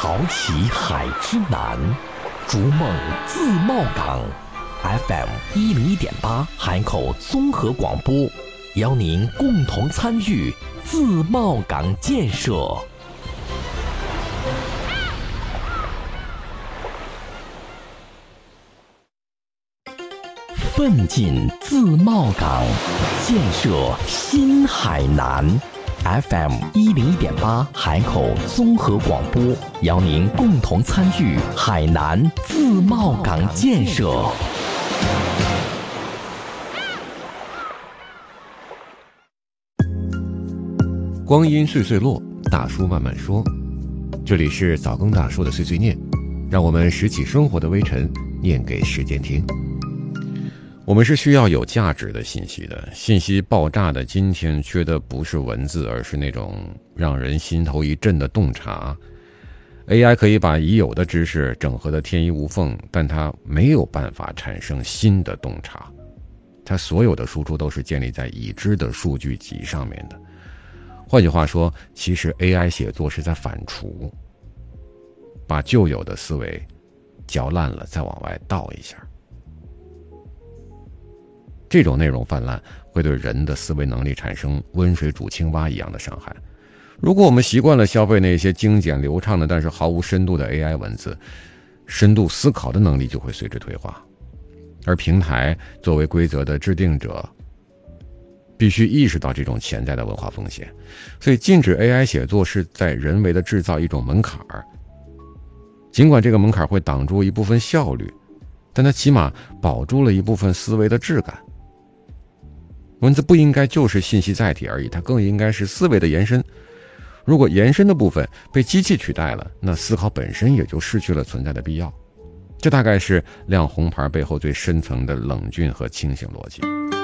淘起海之南，逐梦自贸港。FM101.8海口综合广播，邀您共同参与自贸港建设。奋进自贸港，建设新海南。FM101.8海口综合广播，邀您共同参与海南自贸港建设。 光阴岁岁落，大叔慢慢说。这里是早更大叔的碎碎念，让我们拾起生活的微尘，念给时间听。我们是需要有价值的信息的，信息爆炸的今天缺的不是文字，而是那种让人心头一震的洞察。AI 可以把已有的知识整合得天衣无缝，但它没有办法产生新的洞察。它所有的输出都是建立在已知的数据集上面的。换句话说，其实 AI 写作是在反刍，把旧有的思维嚼烂了再往外倒一下。这种内容泛滥会对人的思维能力产生温水煮青蛙一样的伤害。如果我们习惯了消费那些精简流畅的但是毫无深度的 AI 文字，深度思考的能力就会随之退化。而平台作为规则的制定者，必须意识到这种潜在的文化风险，所以禁止 AI 写作是在人为的制造一种门槛儿。尽管这个门槛会挡住一部分效率，但它起码保住了一部分思维的质感。文字不应该就是信息载体而已，它更应该是思维的延伸。如果延伸的部分被机器取代了，那思考本身也就失去了存在的必要。这大概是亮红牌背后最深层的冷峻和清醒逻辑。